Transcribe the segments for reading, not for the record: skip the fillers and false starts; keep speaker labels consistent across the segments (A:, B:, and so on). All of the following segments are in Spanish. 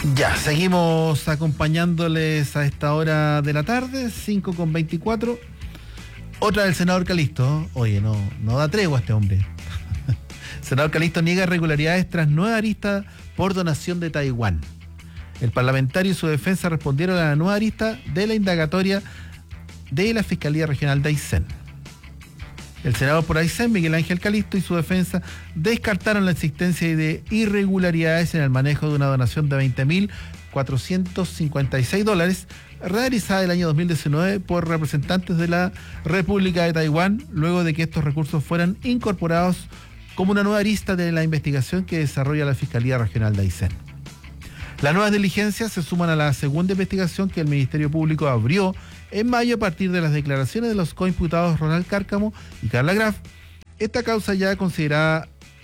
A: Ya, seguimos acompañándoles a esta hora de la tarde, 5:24. Otra del senador Calisto. Oye, no da tregua este hombre. El senador Calisto niega irregularidades tras nueva arista por donación de Taiwán. El parlamentario y su defensa respondieron a la nueva arista de la indagatoria de la Fiscalía Regional de Aysén. El senador por Aysén, Miguel Ángel Calisto, y su defensa descartaron la existencia de irregularidades en el manejo de una donación de $20.456 realizada el año 2019 por representantes de la República de Taiwán, luego de que estos recursos fueran incorporados como una nueva arista de la investigación que desarrolla la Fiscalía Regional de Aysén. Las nuevas diligencias se suman a la segunda investigación que el Ministerio Público abrió en mayo a partir de las declaraciones de los coimputados Ronald Cárcamo y Carla Graf. Esta causa ya consideraba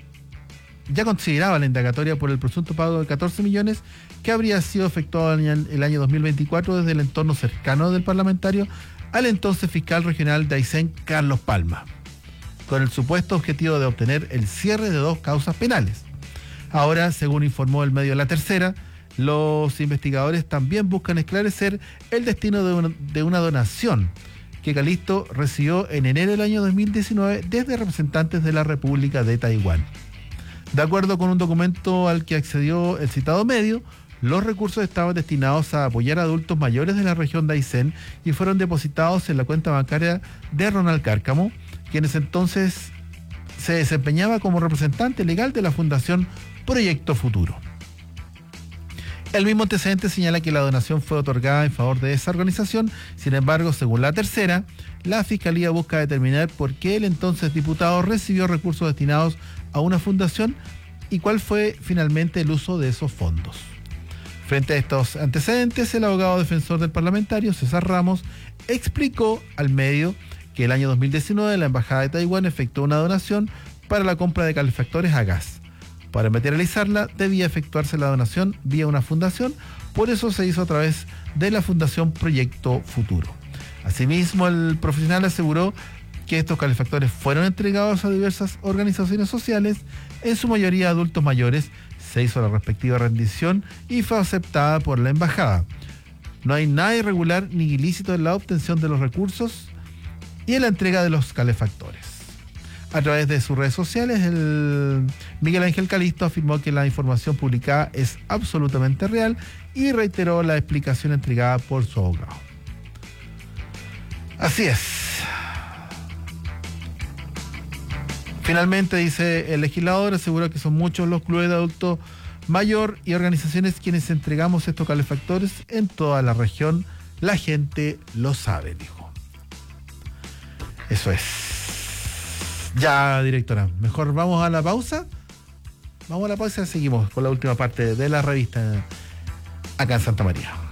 A: la indagatoria por el presunto pago de 14 millones que habría sido efectuado en el año 2024 desde el entorno cercano del parlamentario al entonces fiscal regional de Aysén, Carlos Palma, con el supuesto objetivo de obtener el cierre de 2 causas penales. Ahora, según informó el medio La Tercera, los investigadores también buscan esclarecer el destino de una donación que Calisto recibió en enero del año 2019 desde representantes de la República de Taiwán. De acuerdo con un documento al que accedió el citado medio, los recursos estaban destinados a apoyar a adultos mayores de la región de Aysén y fueron depositados en la cuenta bancaria de Ronald Cárcamo, quien en ese entonces se desempeñaba como representante legal de la Fundación Proyecto Futuro. El mismo antecedente señala que la donación fue otorgada en favor de esa organización. Sin embargo, según La Tercera, la Fiscalía busca determinar por qué el entonces diputado recibió recursos destinados a una fundación y cuál fue finalmente el uso de esos fondos. Frente a estos antecedentes, el abogado defensor del parlamentario, César Ramos, explicó al medio que el año 2019 la Embajada de Taiwán efectuó una donación para la compra de calefactores a gas. Para materializarla debía efectuarse la donación vía una fundación, por eso se hizo a través de la Fundación Proyecto Futuro. Asimismo, el profesional aseguró que estos calefactores fueron entregados a diversas organizaciones sociales, en su mayoría adultos mayores. Se hizo la respectiva rendición y fue aceptada por la embajada. No hay nada irregular ni ilícito en la obtención de los recursos y en la entrega de los calefactores. A través de sus redes sociales, el Miguel Ángel Calisto afirmó que la información publicada es absolutamente real y reiteró la explicación entregada por su abogado. Así es. Finalmente, dice el legislador, aseguró que son muchos los clubes de adultos mayor y organizaciones quienes entregamos estos calefactores en toda la región. La gente lo sabe, dijo. Eso es. Ya, directora, mejor vamos a la pausa. Vamos a la pausa y seguimos con la última parte de la revista acá en Santa María.